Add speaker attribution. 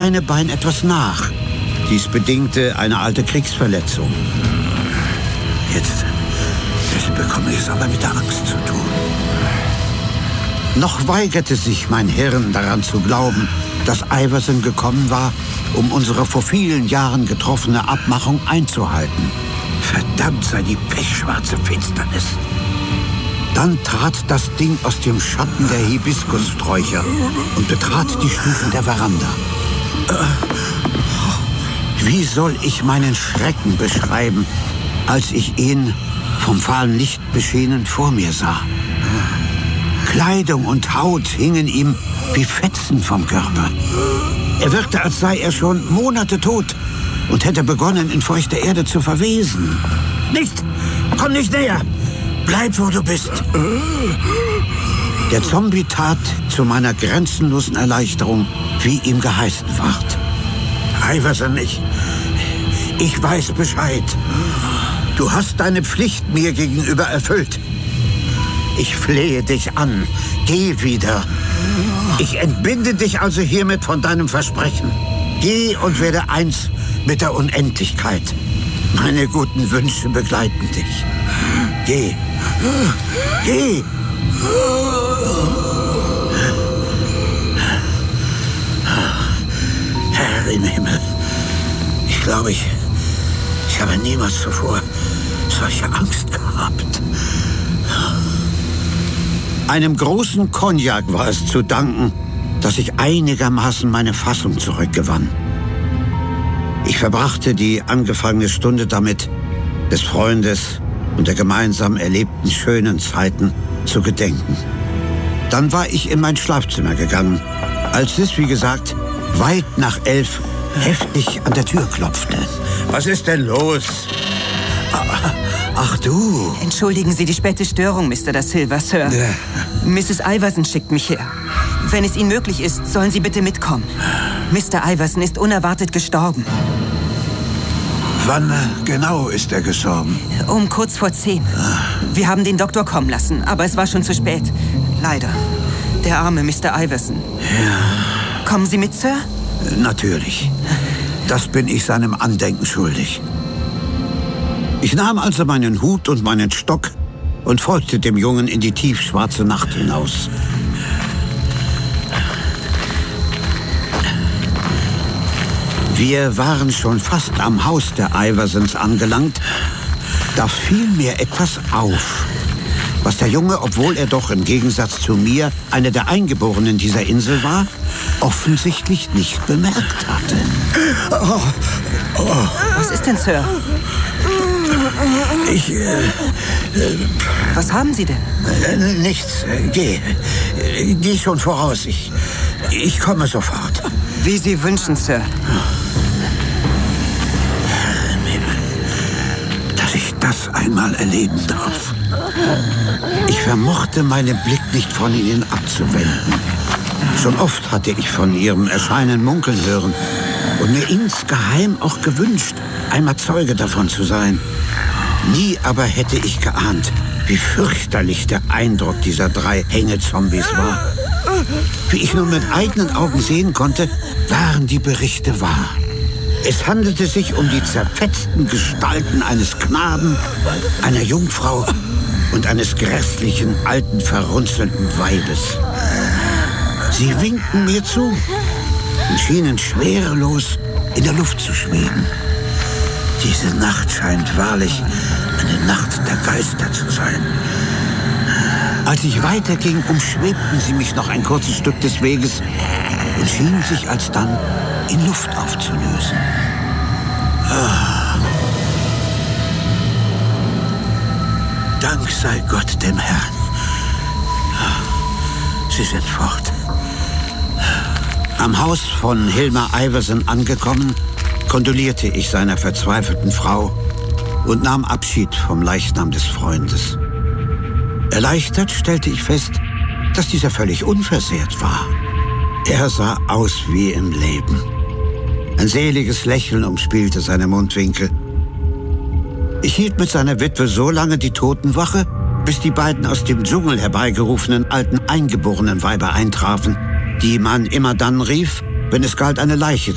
Speaker 1: eine Bein etwas nach. Dies bedingte eine alte Kriegsverletzung.
Speaker 2: Jetzt bekomme ich es aber mit der Angst zu tun.
Speaker 1: Noch weigerte sich mein Hirn daran zu glauben, dass Iverson gekommen war, um unsere vor vielen Jahren getroffene Abmachung einzuhalten.
Speaker 2: Verdammt sei die pechschwarze Finsternis.
Speaker 1: Dann trat das Ding aus dem Schatten der Hibiskussträucher und betrat die Stufen der Veranda. Wie soll ich meinen Schrecken beschreiben, als ich ihn vom fahlen Licht beschienen vor mir sah? Kleidung und Haut hingen ihm wie Fetzen vom Körper. Er wirkte, als sei er schon Monate tot und hätte begonnen, in feuchter Erde zu verwesen.
Speaker 2: Nicht! Komm nicht näher! Bleib, wo du bist!
Speaker 1: Der Zombie tat zu meiner grenzenlosen Erleichterung, wie ihm geheißen ward.
Speaker 2: Iverson, ich weiß Bescheid.
Speaker 1: Du hast deine Pflicht mir gegenüber erfüllt. Ich flehe dich an. Geh wieder. Ich entbinde dich also hiermit von deinem Versprechen. Geh und werde eins mit der Unendlichkeit. Meine guten Wünsche begleiten dich. Geh. Geh.
Speaker 2: Herr im Himmel, ich glaube, ich habe niemals zuvor solche Angst gehabt.
Speaker 1: Einem großen Cognac war es zu danken, dass ich einigermaßen meine Fassung zurückgewann. Ich verbrachte die angefangene Stunde damit, des Freundes und der gemeinsam erlebten schönen Zeiten zu gedenken. Dann war ich in mein Schlafzimmer gegangen, als es, wie gesagt, weit nach 11 heftig an der Tür klopfte.
Speaker 2: Was ist denn los?
Speaker 1: Ach du.
Speaker 3: Entschuldigen Sie die späte Störung, Mr. Da Silva, Sir. Mrs. Iverson schickt mich her. Wenn es Ihnen möglich ist, sollen Sie bitte mitkommen. Mr. Iverson ist unerwartet gestorben.
Speaker 2: Wann genau ist er gestorben?
Speaker 3: Um kurz vor 10. Wir haben den Doktor kommen lassen, aber es war schon zu spät. Leider. Der arme Mr. Iverson.
Speaker 1: Ja.
Speaker 3: Kommen Sie mit, Sir?
Speaker 1: Natürlich. Das bin ich seinem Andenken schuldig. Ich nahm also meinen Hut und meinen Stock und folgte dem Jungen in die tiefschwarze Nacht hinaus. Wir waren schon fast am Haus der Iversons angelangt, da fiel mir etwas auf, was der Junge, obwohl er doch im Gegensatz zu mir einer der Eingeborenen dieser Insel war, offensichtlich nicht bemerkt hatte.
Speaker 3: Was ist denn, Sir? Was haben Sie denn?
Speaker 1: Nichts. Geh schon voraus. Ich komme sofort.
Speaker 3: Wie Sie wünschen, Sir.
Speaker 1: Dass ich das einmal erleben darf. Ich vermochte meinen Blick nicht von ihnen abzuwenden. Schon oft hatte ich von ihrem Erscheinen munkeln hören und mir insgeheim auch gewünscht, einmal Zeuge davon zu sein. Nie aber hätte ich geahnt, wie fürchterlich der Eindruck dieser 3 Hängezombies war. Wie ich nun mit eigenen Augen sehen konnte, waren die Berichte wahr. Es handelte sich um die zerfetzten Gestalten eines Knaben, einer Jungfrau und eines grässlichen, alten, verrunzelten Weibes. Sie winkten mir zu und schienen schwerelos in der Luft zu schweben. Diese Nacht scheint wahrlich eine Nacht der Geister zu sein. Als ich weiterging, umschwebten sie mich noch ein kurzes Stück des Weges und schienen sich alsdann in Luft aufzulösen. Dank sei Gott dem Herrn. Sie sind fort. Am Haus von Hilma Iverson angekommen, kondolierte ich seiner verzweifelten Frau und nahm Abschied vom Leichnam des Freundes. Erleichtert stellte ich fest, dass dieser völlig unversehrt war. Er sah aus wie im Leben. Ein seliges Lächeln umspielte seine Mundwinkel. Ich hielt mit seiner Witwe so lange die Totenwache, bis die beiden aus dem Dschungel herbeigerufenen alten eingeborenen Weiber eintrafen, die man immer dann rief, wenn es galt, eine Leiche